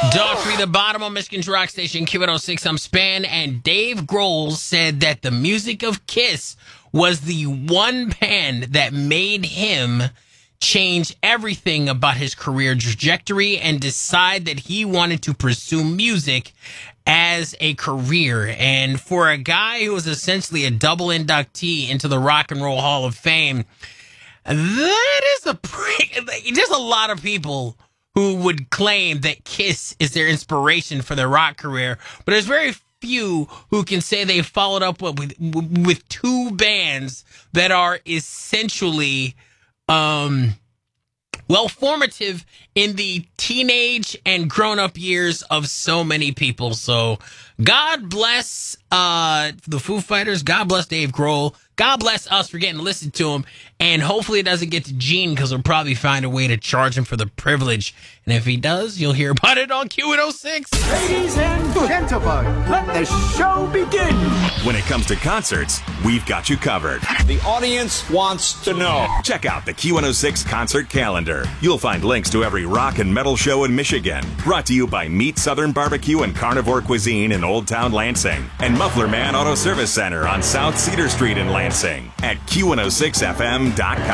Daughtry, the bottom of Michigan's rock station, Q106. I'm Span, and Dave Grohl said that the music of Kiss was the one band that made him change everything about his career trajectory and decide that he wanted to pursue music as a career. And for a guy who was essentially a double inductee into the Rock and Roll Hall of Fame, that is there's a lot of people who would claim that Kiss is their inspiration for their rock career, but there's very few who can say they followed up with two bands that are essentially formative in the teenage and grown-up years of so many people. So God bless the Foo Fighters. God bless Dave Grohl. God bless us for getting to listen to him. And hopefully it doesn't get to Gene, because we'll probably find a way to charge him for the privilege. And if he does, you'll hear about it on Q106. Ladies and gentlemen, let the show begin. When it comes to concerts, we've got you covered. The audience wants to know. Check out the Q106 concert calendar. You'll find links to every rock and metal show in Michigan. Brought to you by Meat Southern Barbecue and Carnivore Cuisine in Old Town Lansing. And Muffler Man Auto Service Center on South Cedar Street in Lansing. At Q106FM.com.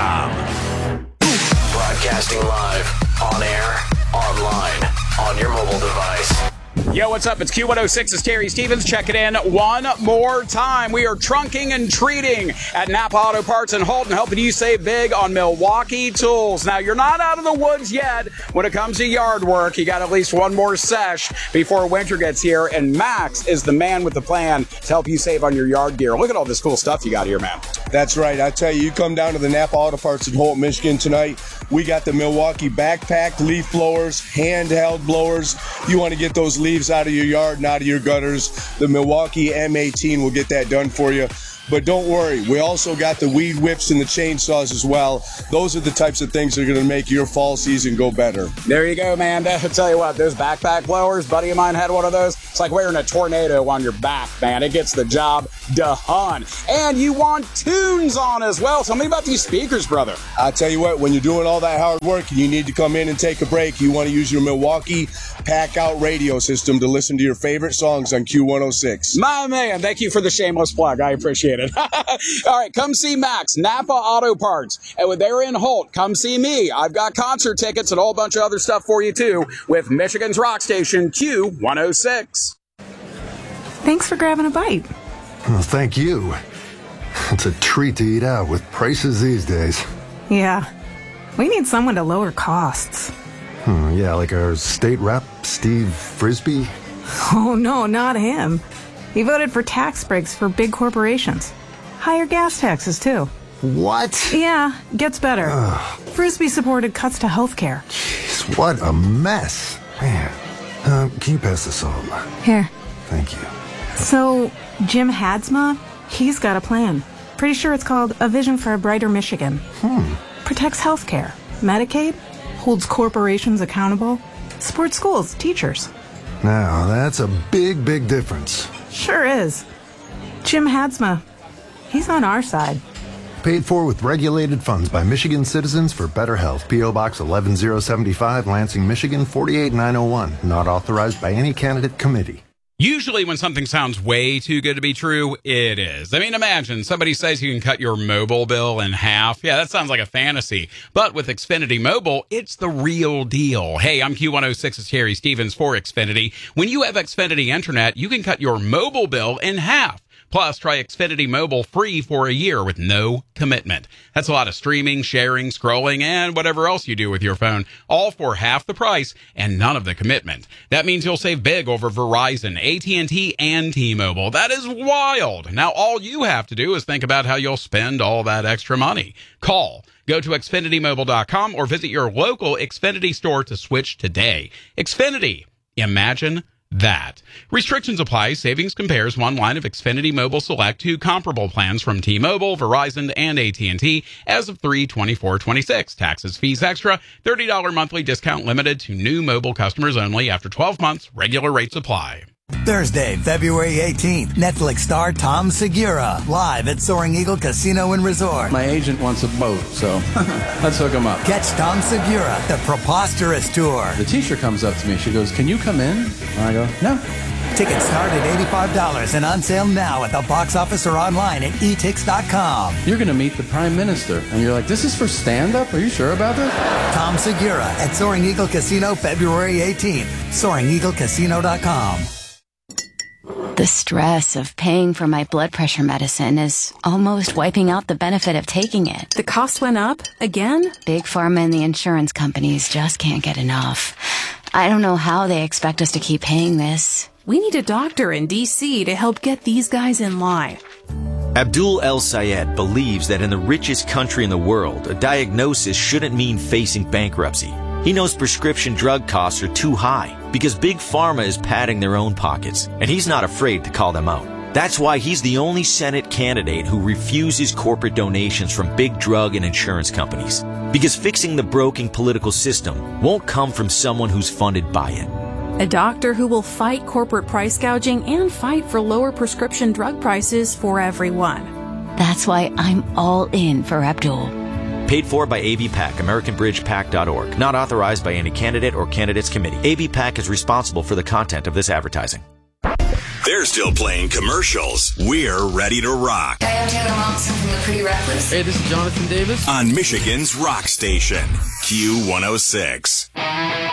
Broadcasting live, on air, online, on your mobile device. Yo, what's up? It's Q106. It's Terry Stevens. Check it in one more time. We are trunking and treating at Napa Auto Parts in Holton, helping you save big on Milwaukee tools. Now, you're not out of the woods yet when it comes to yard work. You got at least one more sesh before winter gets here, and Max is the man with the plan to help you save on your yard gear. Look at all this cool stuff you got here, man. That's right. I tell you come down to the Napa Auto Parts in Holton, Michigan tonight. We got the Milwaukee backpack leaf blowers, handheld blowers. You want to get those leaves out of your yard and out of your gutters. The Milwaukee M18 will get that done for you. But don't worry, we also got the weed whips and the chainsaws as well. Those are the types of things that are going to make your fall season go better. There you go, man. I'll tell you what, those backpack blowers, buddy of mine had one of those. It's like wearing a tornado on your back, man. It gets the job done. And you want tunes on as well. Tell me about these speakers, brother. I tell you what, when you're doing all that hard work and you need to come in and take a break, you want to use your Milwaukee Pack Out radio system to listen to your favorite songs on Q106. My man, thank you for the shameless plug. I appreciate it. All right, come see Max, Napa Auto Parts. And when they're in Holt, come see me. I've got concert tickets and a whole bunch of other stuff for you, too, with Michigan's rock station, Q106. Thanks for grabbing a bite. Well, thank you. It's a treat to eat out with prices these days. Yeah, we need someone to lower costs. Yeah, like our state rep, Steve Frisbee. Oh, no, not him. He voted for tax breaks for big corporations. Higher gas taxes, too. What? Yeah, gets better. Frisbee supported cuts to health care. Jeez, what a mess. Man, can you pass the salt? Here. Thank you. So, Jim Hadsma, he's got a plan. Pretty sure it's called A Vision for a Brighter Michigan. Protects health care, Medicaid, holds corporations accountable, supports schools, teachers. Now, that's a big, big difference. Sure is. Jim Hadsma, he's on our side. Paid for with regulated funds by Michigan Citizens for Better Health. P.O. Box 11075, Lansing, Michigan 48901. Not authorized by any candidate committee. Usually when something sounds way too good to be true, it is. I mean, imagine somebody says you can cut your mobile bill in half. Yeah, that sounds like a fantasy. But with Xfinity Mobile, it's the real deal. Hey, I'm Q106's Terry Stevens for Xfinity. When you have Xfinity Internet, you can cut your mobile bill in half. Plus, try Xfinity Mobile free for a year with no commitment. That's a lot of streaming, sharing, scrolling, and whatever else you do with your phone, all for half the price and none of the commitment. That means you'll save big over Verizon, AT&T, and T-Mobile. That is wild. Now, all you have to do is think about how you'll spend all that extra money. Call. Go to XfinityMobile.com or visit your local Xfinity store to switch today. Xfinity. Imagine that. Restrictions apply. Savings compares one line of Xfinity Mobile Select to comparable plans from T-Mobile, Verizon, and AT&T as of 3/24/26. Taxes, fees extra. $30 monthly discount limited to new mobile customers only after 12 months. Regular rates apply. Thursday, February 18th, Netflix star Tom Segura, live at Soaring Eagle Casino and Resort. My agent wants a boat, so let's hook him up. Catch Tom Segura, the Preposterous Tour. The teacher comes up to me. She goes, "Can you come in?" And I go, "No." Tickets start at $85 and on sale now at the box office or online at etix.com. You're going to meet the Prime Minister. And you're like, "This is for stand-up? Are you sure about this?" Tom Segura at Soaring Eagle Casino, February 18th. SoaringEagleCasino.com. The stress of paying for my blood pressure medicine is almost wiping out the benefit of taking it. The cost went up again? Big Pharma and the insurance companies just can't get enough. I don't know how they expect us to keep paying this. We need a doctor in D.C. to help get these guys in line. Abdul El Sayed believes that in the richest country in the world, a diagnosis shouldn't mean facing bankruptcy. He knows prescription drug costs are too high because Big Pharma is padding their own pockets, and he's not afraid to call them out. That's why he's the only Senate candidate who refuses corporate donations from big drug and insurance companies. Because fixing the broken political system won't come from someone who's funded by it. A doctor who will fight corporate price gouging and fight for lower prescription drug prices for everyone. That's why I'm all in for Abdul. Paid for by ABPAC, AmericanBridgePAC.org. Not authorized by any candidate or candidates committee. ABPAC is responsible for the content of this advertising. They're still playing commercials. We're ready to rock. Hi, I'm Taylor Momsen from The Pretty Reckless. Hey, this is Jonathan Davis. On Michigan's rock station, Q106.